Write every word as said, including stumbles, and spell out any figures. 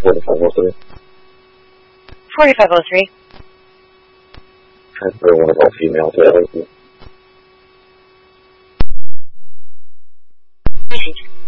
forty-five oh three. forty-five oh three. Transfer one of all female to L A. Received.